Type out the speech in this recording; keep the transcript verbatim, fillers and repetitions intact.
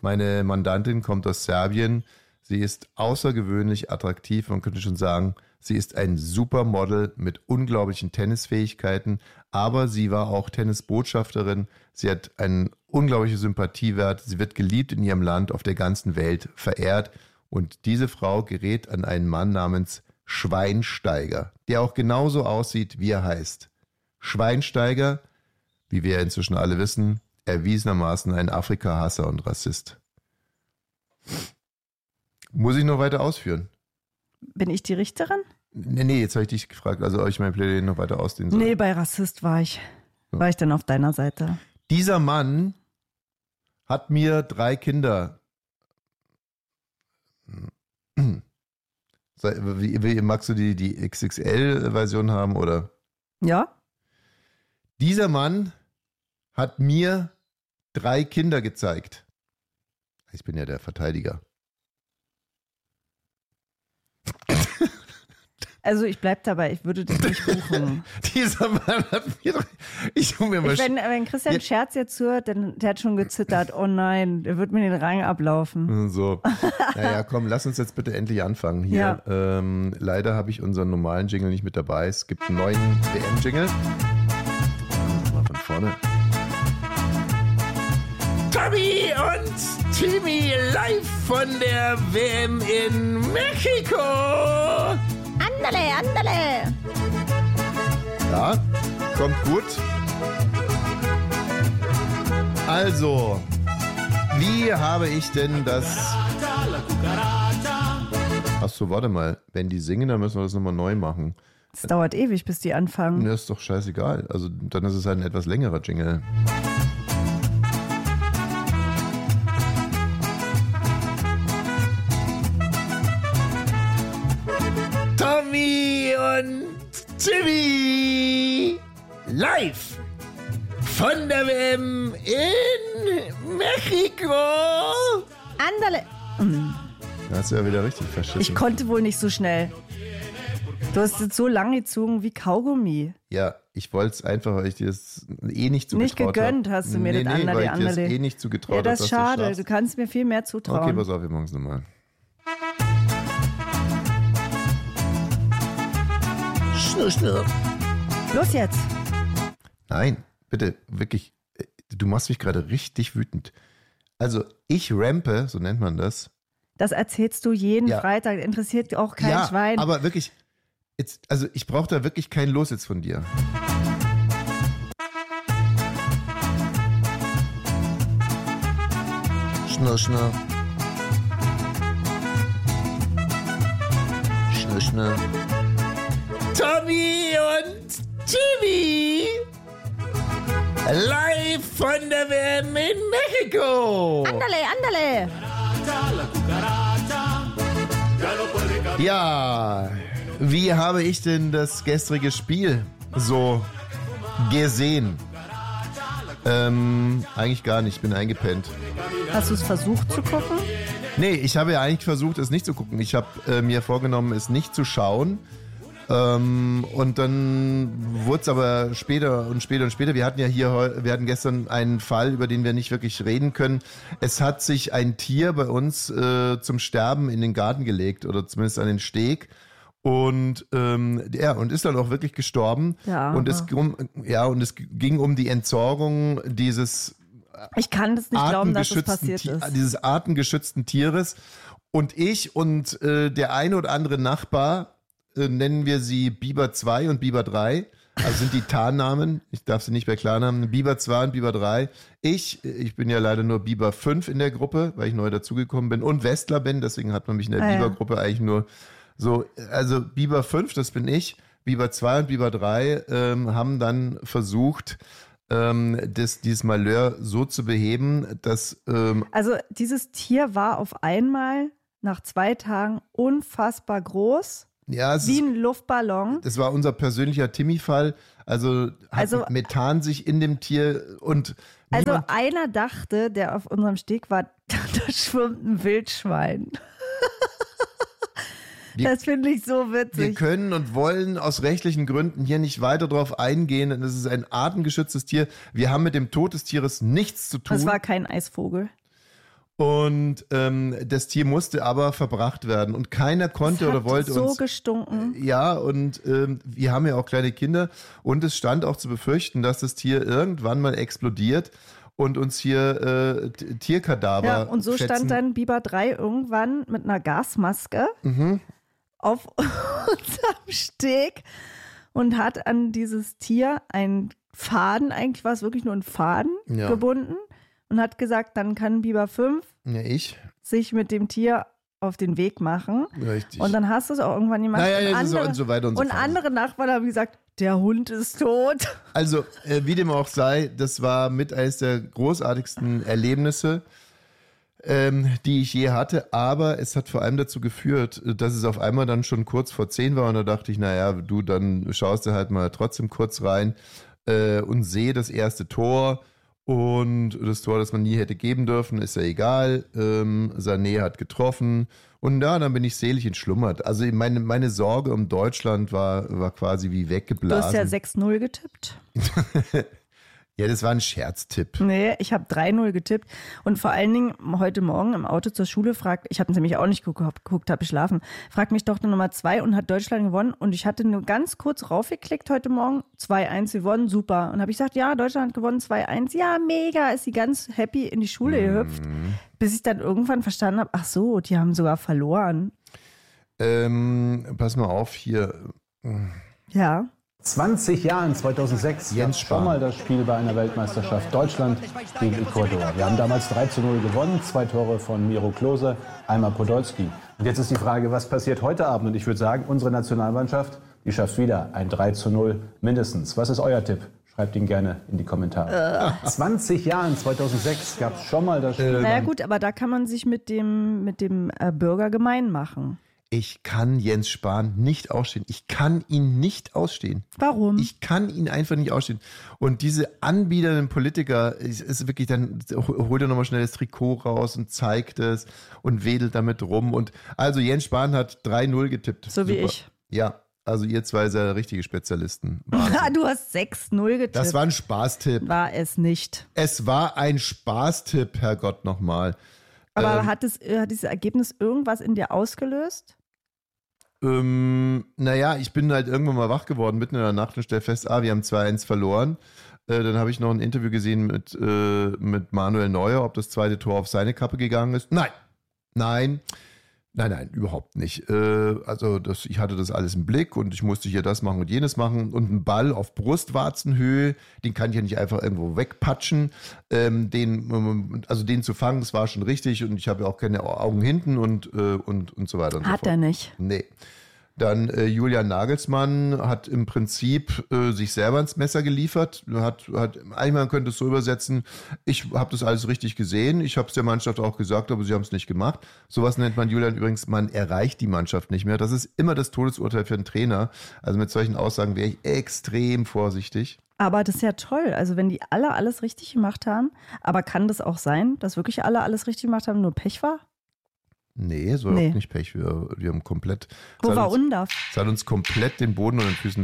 Meine Mandantin kommt aus Serbien. Sie ist außergewöhnlich attraktiv. Man könnte schon sagen, sie ist ein Supermodel mit unglaublichen Tennisfähigkeiten. Aber sie war auch Tennisbotschafterin. Sie hat einen unglaublichen Sympathiewert. Sie wird geliebt in ihrem Land, auf der ganzen Welt verehrt. Und diese Frau gerät an einen Mann namens Schweinsteiger, der auch genauso aussieht, wie er heißt. Schweinsteiger, wie wir inzwischen alle wissen, erwiesenermaßen ein Afrika-Hasser und Rassist. Muss ich noch weiter ausführen? Bin ich die Richterin? Nee, nee, jetzt habe ich dich gefragt, also ob ich mein Plädoyer noch weiter ausdehnen soll. Nee, bei Rassist war ich. War ich dann auf deiner Seite? Dieser Mann hat mir drei Kinder. Wie, wie magst du die, die X X L-Version haben, oder? Ja. Dieser Mann hat mir drei Kinder gezeigt. Ich bin ja der Verteidiger. Also ich bleib dabei, ich würde dich nicht buchen. Dieser Mann hat mir drei... Ich, tu mir mal ich, wenn, wenn Christian ja. Scherz jetzt hört, dann der hat schon gezittert. Oh nein, der wird mir den Rang ablaufen. So, naja, komm, lass uns jetzt bitte endlich anfangen hier. Ja. Ähm, leider habe ich unseren normalen Jingle nicht mit dabei. Es gibt einen neuen W M-Jingle. Mal von vorne. Tommy und Timmy live von der W M in Mexiko. Andale, andale. Ja, kommt gut. Also, wie habe ich denn das... Achso, warte mal. Wenn die singen, dann müssen wir das nochmal neu machen. Es dauert ewig, bis die anfangen. Das ist doch scheißegal. Also, dann ist es halt ein etwas längerer Jingle. Tommy und Timmy live von der W M in Mexiko. Andale. Da hast du ja wieder richtig verschissen. Ich konnte wohl nicht so schnell. Du hast jetzt so lang gezogen wie Kaugummi. Ja, ich wollte es einfach, weil ich dir das eh nicht zugetraut habe. Nicht gegönnt hast du mir nee, das nee, Andale, weil ich dir das Andale. eh nicht zugetraut habe. Ja, das ist schade. Du kannst mir viel mehr zutrauen. Okay, pass auf, wir machen es nochmal. Schnurr, schnurr. Los jetzt. Nein, bitte, wirklich. Du machst mich gerade richtig wütend. Also, ich rampe, so nennt man das. Das erzählst du jeden ja. Freitag. Interessiert auch kein ja, Schwein. Aber wirklich, jetzt, also ich brauche da wirklich keinen Los jetzt von dir. Schnurr, schnurr. Schnurr, schnurr. Tommy und Timmy live von der W M in Mexiko. Andale, andale. Ja, wie habe ich denn das gestrige Spiel so gesehen? Ähm, eigentlich gar nicht, ich bin eingepennt. Hast du es versucht zu gucken? Nee, ich habe ja eigentlich versucht, es nicht zu gucken. Ich habe äh, mir vorgenommen, es nicht zu schauen. Ähm, und dann wurde es aber später und später und später. Wir hatten ja hier, wir hatten gestern einen Fall, über den wir nicht wirklich reden können. Es hat sich ein Tier bei uns äh, zum Sterben in den Garten gelegt oder zumindest an den Steg. Und ähm, ja, und ist dann auch wirklich gestorben. Ja, und es um, ja, und es ging um die Entsorgung dieses Ich kann das nicht glauben, dass das passiert Ti- ist. dieses artengeschützten Tieres. Und ich und äh, der eine oder andere Nachbar, äh, nennen wir sie Biber zwei und Biber drei, also sind die Tarnnamen, ich darf sie nicht bei Klarnamen, Biber zwei und Biber drei. Ich, ich bin ja leider nur Biber fünf in der Gruppe, weil ich neu dazugekommen bin und Westler bin, deswegen hat man mich in der ah, Biber-Gruppe ja. eigentlich nur so, also Biber fünf, das bin ich, Biber zwei und Biber drei ähm, haben dann versucht, ähm, das, dieses Malheur so zu beheben, dass... Ähm, also dieses Tier war auf einmal nach zwei Tagen unfassbar groß, ja, es wie ist, ein Luftballon. Das war unser persönlicher Timmy-Fall, also hat Also- Methan sich in dem Tier und... Also niemand- einer dachte, der auf unserem Steg war, da schwimmt ein Wildschwein. Wir- Das finde ich so Wir witzig. können und wollen aus rechtlichen Gründen hier nicht weiter drauf eingehen. Das ist ein artengeschütztes Tier. Wir haben mit dem Tod des Tieres nichts zu tun. Das war kein Eisvogel. Und ähm, das Tier musste aber verbracht werden und keiner konnte Es hat oder wollte so uns. gestunken. Ja, und ähm, wir haben ja auch kleine Kinder und es stand auch zu befürchten, dass das Tier irgendwann mal explodiert und uns hier äh, T- Tierkadaver Ja, und so fetzen. stand dann Biber drei irgendwann mit einer Gasmaske Mhm. auf unserem Steg und hat an dieses Tier einen Faden, eigentlich war es wirklich nur ein Faden, Ja. gebunden und hat gesagt, dann kann Biber fünf Ja, ich. sich mit dem Tier auf den Weg machen. Richtig. Und dann hast du es auch irgendwann jemand. Naja, und ja, das ist andere, und so weiter und so und fort. andere Nachbarn haben gesagt, der Hund ist tot. Also, äh, wie dem auch sei, das war mit eines der großartigsten Erlebnisse, ähm, die ich je hatte. Aber es hat vor allem dazu geführt, dass es auf einmal dann schon kurz vor zehn war. Und da dachte ich, naja, du, dann schaust du halt mal trotzdem kurz rein äh, und sehe das erste Tor. Und das Tor, das man nie hätte geben dürfen, ist ja egal. Ähm, Sané hat getroffen. Und ja, dann bin ich selig entschlummert. Also meine, meine Sorge um Deutschland war, war quasi wie Du weggeblasen. hast ja sechs null getippt. Ja, das war ein Scherztipp. Nee, ich habe drei null getippt. Und vor allen Dingen heute Morgen im Auto zur Schule fragt, ich habe nämlich auch nicht geguckt, geguckt habe geschlafen, fragt mich Tochter Nummer zwei und hat Deutschland gewonnen. Und ich hatte nur ganz kurz raufgeklickt heute Morgen, zwei eins gewonnen, super. Und habe ich gesagt, ja, Deutschland hat gewonnen, zwei eins, ja, mega, ist sie ganz happy in die Schule gehüpft. Bis ich dann irgendwann verstanden habe, ach so, die haben sogar verloren. Ähm, pass mal auf hier. Ja. zwanzig Jahren, zweitausendsechs, Jens gab schon Spahn. mal das Spiel bei einer Weltmeisterschaft Deutschland gegen Ecuador. Wir haben damals drei zu null gewonnen, zwei Tore von Miro Klose, einmal Podolski. Und jetzt ist die Frage, was passiert heute Abend? Und ich würde sagen, unsere Nationalmannschaft, die schafft wieder ein drei zu null mindestens. Was ist euer Tipp? Schreibt ihn gerne in die Kommentare. Äh. zwanzig Jahren, zweitausendsechs, gab es schon mal das Spiel. Naja gut, aber da kann man sich mit dem, mit dem äh, Bürger gemein machen. Ich kann Jens Spahn nicht ausstehen. Ich kann ihn nicht ausstehen. Warum? Ich kann ihn einfach nicht ausstehen. Und diese anbiedernden Politiker, es ist wirklich, dann holt er nochmal schnell das Trikot raus und zeigt es und wedelt damit rum. Und also Jens Spahn hat drei null getippt. So wie Super. ich. Ja, also ihr zwei seid richtige Spezialisten. Wahnsinn. Ah, du hast sechs null getippt. Das war ein Spaßtipp. War es nicht. Es war ein Spaßtipp, Herrgott nochmal. Aber Ähm, hat, es, äh, hat dieses Ergebnis irgendwas in dir ausgelöst? Ähm, naja, ich bin halt irgendwann mal wach geworden mitten in der Nacht und stell fest, ah, wir haben zwei eins verloren. Äh, dann habe ich noch ein Interview gesehen mit, äh, mit Manuel Neuer, ob das zweite Tor auf seine Kappe gegangen ist. Nein, nein, nein, nein, überhaupt nicht. Äh, also das, ich hatte das alles im Blick und ich musste hier das machen und jenes machen. Und ein Ball auf Brustwarzenhöhe, den kann ich ja nicht einfach irgendwo wegpatschen. Ähm, den, also den zu fangen, das war schon richtig und ich habe ja auch keine Augen hinten und, äh, und, und so weiter und so Hat fort. er nicht. Nee. Dann äh, Julian Nagelsmann hat im Prinzip äh, sich selber ins Messer geliefert. Hat, hat, eigentlich man könnte es so übersetzen, ich habe das alles richtig gesehen, ich habe es der Mannschaft auch gesagt, aber sie haben es nicht gemacht. Sowas nennt man Julian übrigens, man erreicht die Mannschaft nicht mehr. Das ist immer das Todesurteil für einen Trainer. Also mit solchen Aussagen wäre ich extrem vorsichtig. Aber das ist ja toll. Also wenn die alle alles richtig gemacht haben, aber kann das auch sein, dass wirklich alle alles richtig gemacht haben, nur Pech war? Nee, so Nee. auch nicht Pech. Wir, wir haben komplett, Wo es hat war uns, Undaf? es hat uns komplett den Boden unter den Füßen